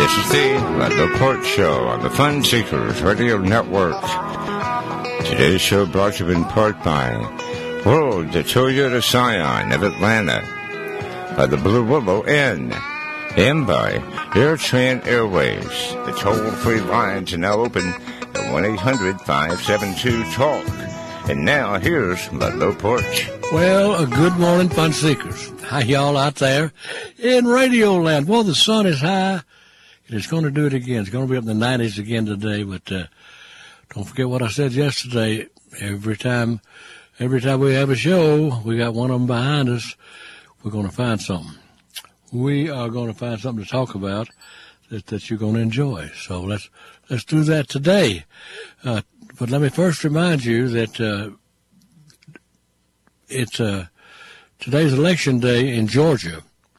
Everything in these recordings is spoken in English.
This is the LaPorte Show on the Fun Seekers Radio Network. Today's show brought to you in part by World Toyota Scion of Atlanta, by the Blue Willow Inn, and by AirTran Airways. The toll-free lines are now open at 1-800-572-TALK. And now, here's LaPorte. Well, a good morning, Fun Seekers. Hi, y'all out there in Radio Land. Well, the sun is high, and it's going to do it again. It's going to be up in the 90s again today, but don't forget what I said yesterday. Every time we have a show, we got one of them behind us, we're going to find something. We are going to find something to talk about that you're going to enjoy. So let's do that today. But let me first remind you that it's today's election day in Georgia.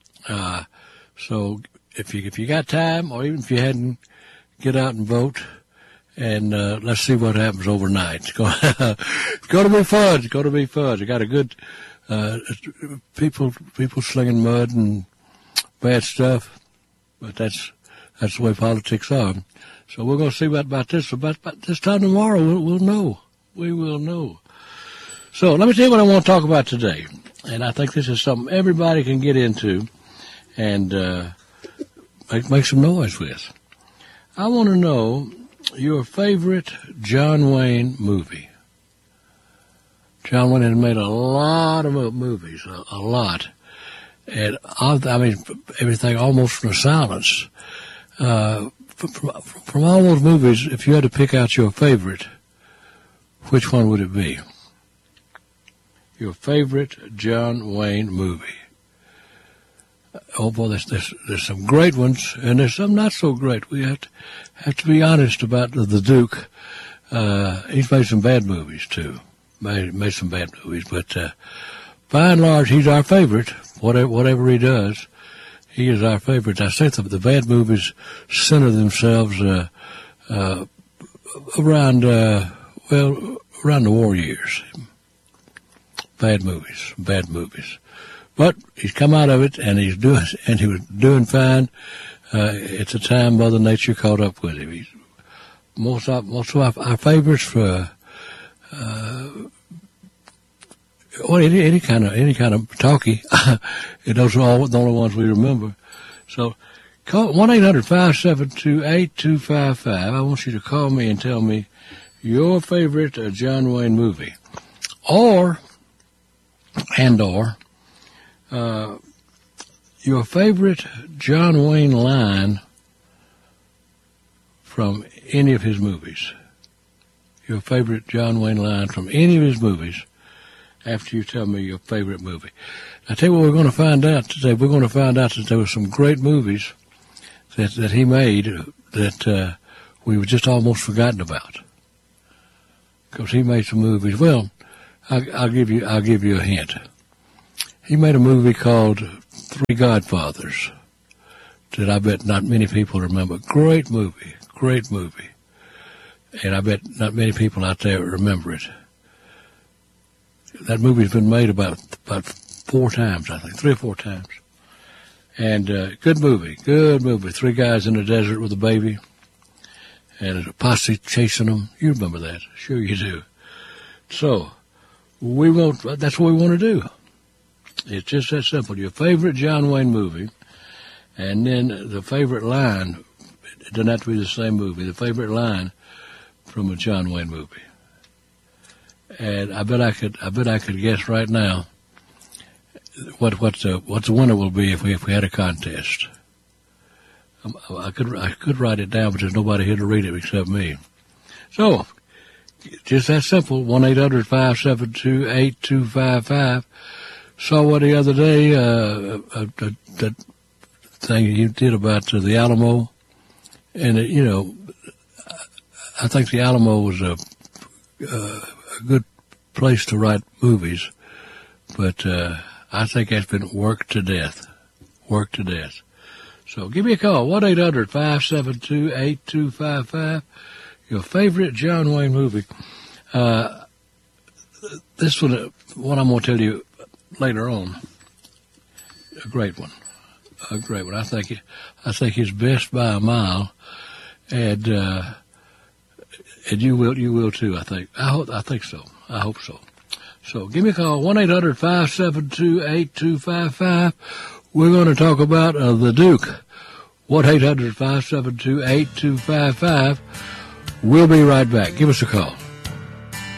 So if you got time, or even if you hadn't, get out and vote, and let's see what happens overnight. It's going to be fun. It's going to be fun. You got a good people slinging mud and bad stuff, but that's the way politics are. So we're going to see about this. About this time tomorrow, we'll know. We will know. So let me tell you what I want to talk about today. And I think this is something everybody can get into and make some noise with. I want to know your favorite John Wayne movie. John Wayne has made a lot of movies, a lot. And I mean, everything almost from silence. From all those movies, if you had to pick out your favorite, which one would it be? Your favorite John Wayne movie. Oh boy, there's some great ones, and there's some not so great. We have to be honest about the Duke. He's made some bad movies too. Made some bad movies, but by and large, he's our favorite. Whatever he does, he is our favorite. I think the bad movies center themselves around the war years. Bad movies. But he's come out of it, and he was doing fine. It's a time Mother Nature caught up with him. Most of our favorites for any kind of talkie. Those are all the only ones we remember. So call 1-800-572-8255. I want you to call me and tell me your favorite John Wayne movie, or your favorite John Wayne line from any of his movies. Your favorite John Wayne line from any of his movies after you tell me your favorite movie. I tell you what we're going to find out today. We're going to find out that there were some great movies that he made that we were just almost forgotten about. Because he made some movies. Well, I'll give you a hint. He made a movie called Three Godfathers that I bet not many people remember. Great movie. And I bet not many people out there remember it. That movie's been made about 4 times, I think, 3 or 4 times. And good movie. Three guys in the desert with a baby, and a posse chasing them. You remember that? Sure you do. So that's what we want to do. It's just that simple. Your favorite John Wayne movie, and then the favorite line. It doesn't have to be the same movie. The favorite line from a John Wayne movie. And I bet I could guess right now what the winner will be if we had a contest. I could write it down, but there's nobody here to read it except me. So, just that simple. 1-800-572-8255. Saw what the other day, that thing you did about the Alamo, and I think the Alamo was a good place to write movies, but I think that's been worked to death. So give me a call, 1-800-572-8255. Your favorite John Wayne movie. This one, what I'm going to tell you later on, a great one. a great one. I think he's best by a mile, and you will too. I think so. I hope so. So give me a call, 1-800-572-8255. We're going to talk about the Duke. 1-800-572-8255. We'll be right back. Give us a call.